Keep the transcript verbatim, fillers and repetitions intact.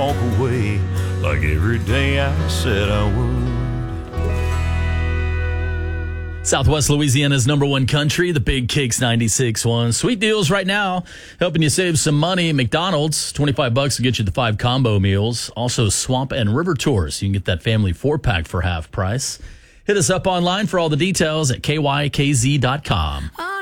walk away like every day I said I would. Southwest Louisiana's number one country, the Big Kicks ninety-six point one. Sweet deals right now, helping you save some money. McDonald's, twenty-five bucks to get you the five combo meals. Also, Swamp and River Tours. You can get that family four-pack for half price. Hit us up online for all the details at K Y K Z dot com.